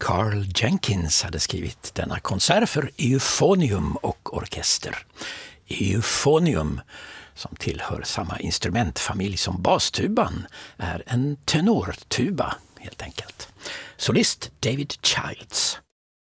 Carl Jenkins hade skrivit denna konsert för Euphonium och orkester. Euphonium, som tillhör samma instrumentfamilj som bastuban, är en tenortuba helt enkelt. Solist David Childs.